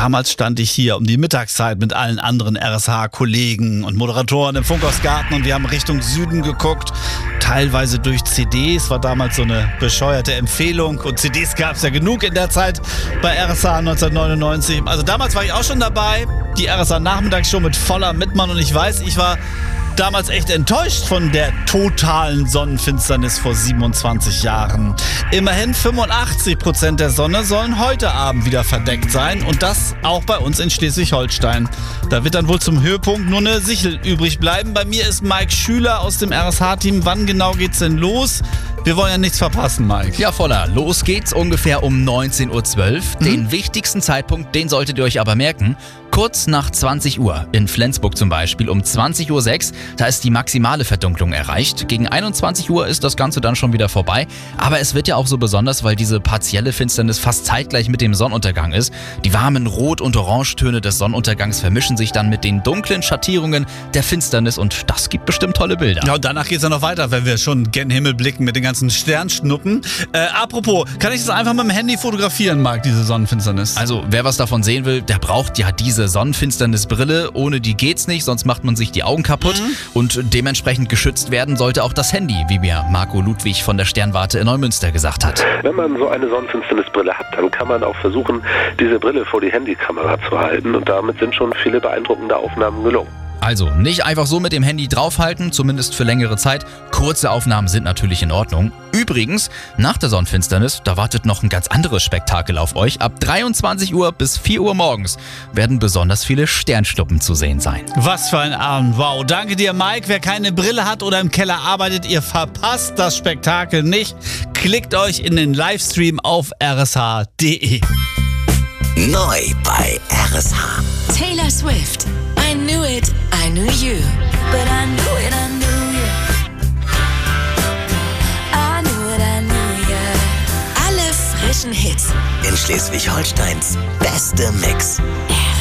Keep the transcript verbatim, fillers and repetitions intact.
damals stand ich hier um die Mittagszeit mit allen anderen R S H-Kollegen und Moderatoren im Funkhausgarten und wir haben Richtung Süden geguckt, teilweise durch C Ds, war damals so eine bescheuerte Empfehlung und C Ds gab es ja genug in der Zeit bei R S H neunzehnhundertneunundneunzig. Also damals war ich auch schon dabei, die R S H-Nachmittagsshow mit voller Mittmann und ich weiß, ich war damals echt enttäuscht von der totalen Sonnenfinsternis vor siebenundzwanzig Jahren. Immerhin fünfundachtzig Prozent der Sonne sollen heute Abend wieder verdeckt sein und das auch bei uns in Schleswig-Holstein. Da wird dann wohl zum Höhepunkt nur eine Sichel übrig bleiben. Bei mir ist Mike Schüler aus dem R S H-Team. Wann genau geht's denn los? Wir wollen ja nichts verpassen, Mike. Ja, Voller. Los geht's ungefähr um neunzehn Uhr zwölf. Mhm. Den wichtigsten Zeitpunkt, den solltet ihr euch aber merken. Kurz nach zwanzig Uhr, in Flensburg zum Beispiel, um zwanzig Uhr sechs, da ist die maximale Verdunklung erreicht. Gegen einundzwanzig Uhr ist das Ganze dann schon wieder vorbei. Aber es wird ja auch so besonders, weil diese partielle Finsternis fast zeitgleich mit dem Sonnenuntergang ist. Die warmen Rot- und Orangetöne des Sonnenuntergangs vermischen sich dann mit den dunklen Schattierungen der Finsternis und das gibt bestimmt tolle Bilder. Ja, und danach geht's ja noch weiter, wenn wir schon gen Himmel blicken mit den ganzen Sternschnuppen. Äh, apropos, kann ich das einfach mit dem Handy fotografieren, Marc, diese Sonnenfinsternis? Also, wer was davon sehen will, der braucht ja diese Sonnenfinsternisbrille. Ohne die geht's nicht, sonst macht man sich die Augen kaputt. Mhm. Und dementsprechend geschützt werden sollte auch das Handy, wie mir Marco Ludwig von der Sternwarte in Neumünster gesagt hat. Wenn man so eine Sonnenfinsternisbrille hat, dann kann man auch versuchen, diese Brille vor die Handykamera zu halten und damit sind schon viele beeindruckende Aufnahmen gelungen. Also nicht einfach so mit dem Handy draufhalten, zumindest für längere Zeit. Kurze Aufnahmen sind natürlich in Ordnung. Übrigens, nach der Sonnenfinsternis, da wartet noch ein ganz anderes Spektakel auf euch. Ab dreiundzwanzig Uhr bis vier Uhr morgens werden besonders viele Sternschnuppen zu sehen sein. Was für ein Abend, wow. Danke dir, Mike. Wer keine Brille hat oder im Keller arbeitet, ihr verpasst das Spektakel nicht. Klickt euch in den Livestream auf r s h punkt d e. Neu bei R S H. Taylor Swift. I knew it, I knew you. But I knew it, I knew you. I knew it, I knew you. Alle frischen Hits. In Schleswig-Holsteins beste Mix. R